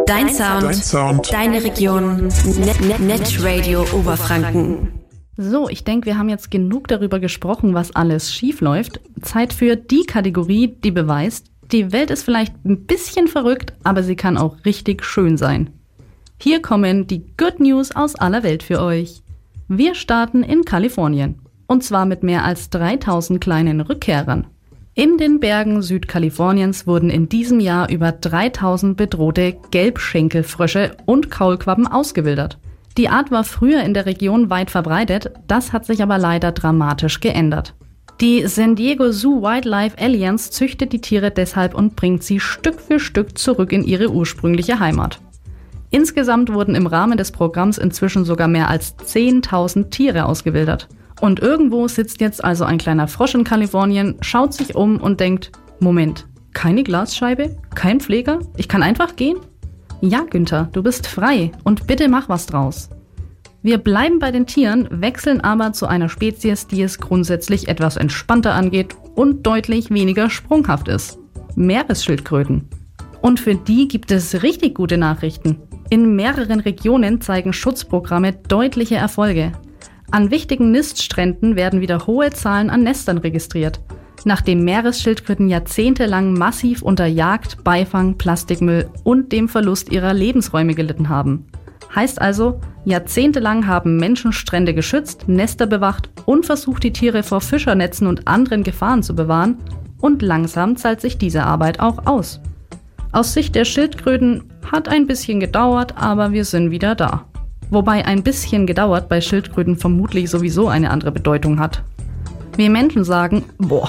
Dein Sound. Deine Region. Netradio Oberfranken. So, ich denke, wir haben jetzt genug darüber gesprochen, was alles schief läuft. Zeit für die Kategorie, die beweist, die Welt ist vielleicht ein bisschen verrückt, aber sie kann auch richtig schön sein. Hier kommen die Good News aus aller Welt für euch. Wir starten in Kalifornien. Und zwar mit mehr als 3000 kleinen Rückkehrern. In den Bergen Südkaliforniens wurden in diesem Jahr über 3000 bedrohte Gelbschenkelfrösche und Kaulquappen ausgewildert. Die Art war früher in der Region weit verbreitet, das hat sich aber leider dramatisch geändert. Die San Diego Zoo Wildlife Alliance züchtet die Tiere deshalb und bringt sie Stück für Stück zurück in ihre ursprüngliche Heimat. Insgesamt wurden im Rahmen des Programms inzwischen sogar mehr als 10.000 Tiere ausgewildert. Und irgendwo sitzt jetzt also ein kleiner Frosch in Kalifornien, schaut sich um und denkt, Moment, keine Glasscheibe, kein Pfleger, ich kann einfach gehen? Ja, Günther, du bist frei und bitte mach was draus. Wir bleiben bei den Tieren, wechseln aber zu einer Spezies, die es grundsätzlich etwas entspannter angeht und deutlich weniger sprunghaft ist. Meeresschildkröten. Und für die gibt es richtig gute Nachrichten. In mehreren Regionen zeigen Schutzprogramme deutliche Erfolge. An wichtigen Niststränden werden wieder hohe Zahlen an Nestern registriert, nachdem Meeresschildkröten jahrzehntelang massiv unter Jagd, Beifang, Plastikmüll und dem Verlust ihrer Lebensräume gelitten haben. Heißt also, jahrzehntelang haben Menschen Strände geschützt, Nester bewacht und versucht, die Tiere vor Fischernetzen und anderen Gefahren zu bewahren, und langsam zahlt sich diese Arbeit auch aus. Aus Sicht der Schildkröten hat ein bisschen gedauert, aber wir sind wieder da. Wobei ein bisschen gedauert bei Schildkröten vermutlich sowieso eine andere Bedeutung hat. Wir Menschen sagen,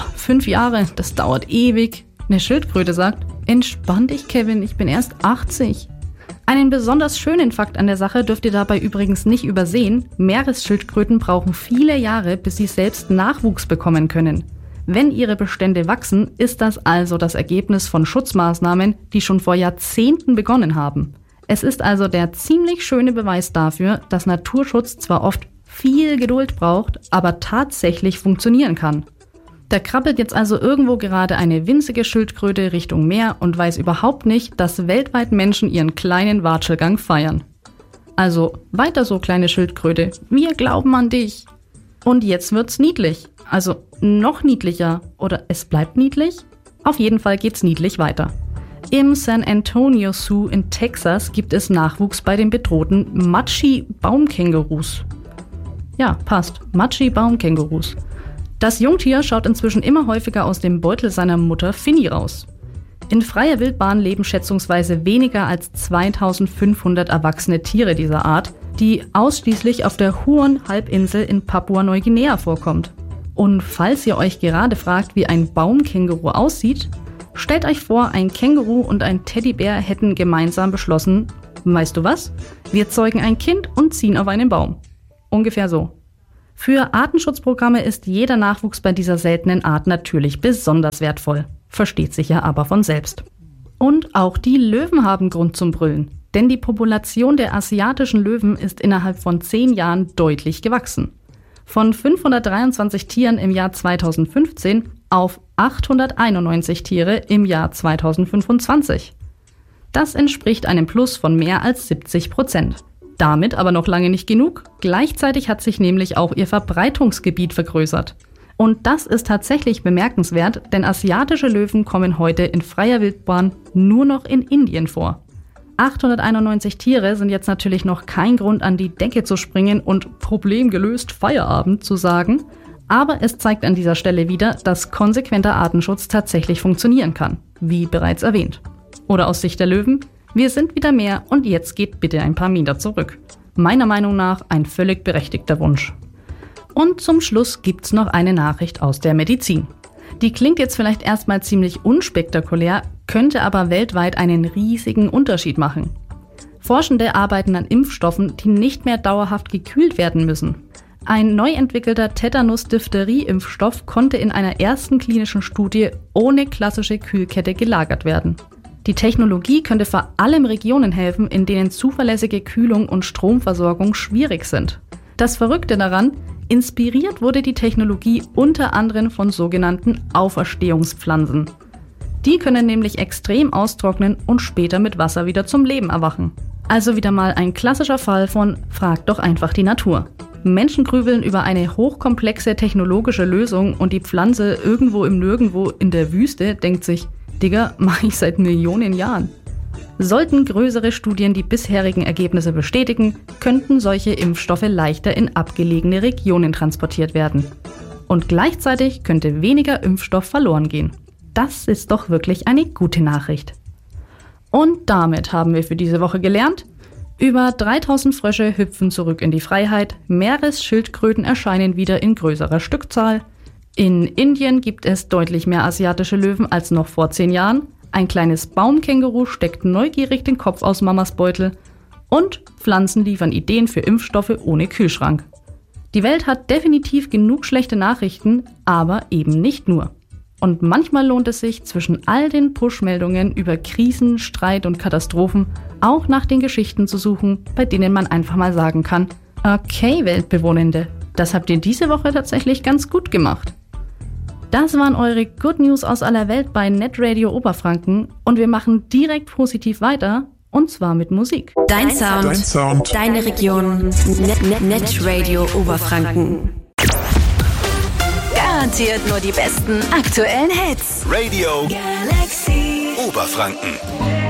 5 Jahre, das dauert ewig. Eine Schildkröte sagt, entspann dich, Kevin, ich bin erst 80. Einen besonders schönen Fakt an der Sache dürft ihr dabei übrigens nicht übersehen. Meeresschildkröten brauchen viele Jahre, bis sie selbst Nachwuchs bekommen können. Wenn ihre Bestände wachsen, ist das also das Ergebnis von Schutzmaßnahmen, die schon vor Jahrzehnten begonnen haben. Es ist also der ziemlich schöne Beweis dafür, dass Naturschutz zwar oft viel Geduld braucht, aber tatsächlich funktionieren kann. Da krabbelt jetzt also irgendwo gerade eine winzige Schildkröte Richtung Meer und weiß überhaupt nicht, dass weltweit Menschen ihren kleinen Watschelgang feiern. Also weiter so, kleine Schildkröte, wir glauben an dich. Und jetzt wird's niedlich. Also noch niedlicher. Oder es bleibt niedlich? Auf jeden Fall geht's niedlich weiter. Im San Antonio Zoo in Texas gibt es Nachwuchs bei den bedrohten Matschi-Baumkängurus. Ja, passt. Matschi-Baumkängurus. Das Jungtier schaut inzwischen immer häufiger aus dem Beutel seiner Mutter Finny raus. In freier Wildbahn leben schätzungsweise weniger als 2500 erwachsene Tiere dieser Art, die ausschließlich auf der Huon-Halbinsel in Papua-Neuguinea vorkommt. Und falls ihr euch gerade fragt, wie ein Baumkänguru aussieht, stellt euch vor, ein Känguru und ein Teddybär hätten gemeinsam beschlossen, weißt du was? Wir zeugen ein Kind und ziehen auf einen Baum. Ungefähr so. Für Artenschutzprogramme ist jeder Nachwuchs bei dieser seltenen Art natürlich besonders wertvoll. Versteht sich ja aber von selbst. Und auch die Löwen haben Grund zum Brüllen. Denn die Population der asiatischen Löwen ist innerhalb von 10 Jahren deutlich gewachsen. Von 523 Tieren im Jahr 2015 auf 891 Tiere im Jahr 2025. Das entspricht einem Plus von mehr als 70%. Damit aber noch lange nicht genug. Gleichzeitig hat sich nämlich auch ihr Verbreitungsgebiet vergrößert. Und das ist tatsächlich bemerkenswert, denn asiatische Löwen kommen heute in freier Wildbahn nur noch in Indien vor. 891 Tiere sind jetzt natürlich noch kein Grund, an die Decke zu springen und Problem gelöst, Feierabend zu sagen. Aber es zeigt an dieser Stelle wieder, dass konsequenter Artenschutz tatsächlich funktionieren kann, wie bereits erwähnt. Oder aus Sicht der Löwen, wir sind wieder mehr und jetzt geht bitte ein paar Meter zurück. Meiner Meinung nach ein völlig berechtigter Wunsch. Und zum Schluss gibt's noch eine Nachricht aus der Medizin. Die klingt jetzt vielleicht erstmal ziemlich unspektakulär, könnte aber weltweit einen riesigen Unterschied machen. Forschende arbeiten an Impfstoffen, die nicht mehr dauerhaft gekühlt werden müssen. Ein neu entwickelter Tetanus-Diphtherie-Impfstoff konnte in einer ersten klinischen Studie ohne klassische Kühlkette gelagert werden. Die Technologie könnte vor allem Regionen helfen, in denen zuverlässige Kühlung und Stromversorgung schwierig sind. Das Verrückte daran, inspiriert wurde die Technologie unter anderem von sogenannten Auferstehungspflanzen. Die können nämlich extrem austrocknen und später mit Wasser wieder zum Leben erwachen. Also wieder mal ein klassischer Fall von frag doch einfach die Natur. Menschen grübeln über eine hochkomplexe technologische Lösung und die Pflanze irgendwo im Nirgendwo in der Wüste denkt sich, Digga, mach ich seit Millionen Jahren. Sollten größere Studien die bisherigen Ergebnisse bestätigen, könnten solche Impfstoffe leichter in abgelegene Regionen transportiert werden. Und gleichzeitig könnte weniger Impfstoff verloren gehen. Das ist doch wirklich eine gute Nachricht. Und damit haben wir für diese Woche gelernt: Über 3000 Frösche hüpfen zurück in die Freiheit, Meeresschildkröten erscheinen wieder in größerer Stückzahl, in Indien gibt es deutlich mehr asiatische Löwen als noch vor 10 Jahren, ein kleines Baumkänguru steckt neugierig den Kopf aus Mamas Beutel und Pflanzen liefern Ideen für Impfstoffe ohne Kühlschrank. Die Welt hat definitiv genug schlechte Nachrichten, aber eben nicht nur. Und manchmal lohnt es sich, zwischen all den Push-Meldungen über Krisen, Streit und Katastrophen auch nach den Geschichten zu suchen, bei denen man einfach mal sagen kann, okay, Weltbewohnende, das habt ihr diese Woche tatsächlich ganz gut gemacht. Das waren eure Good News aus aller Welt bei Netradio Oberfranken und wir machen direkt positiv weiter, und zwar mit Musik. Dein Sound, deine Region, Netradio Oberfranken. Garantiert nur die besten aktuellen Hits. Radio Galaxy Oberfranken.